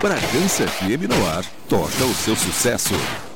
Bragança FM no ar, toca o seu sucesso.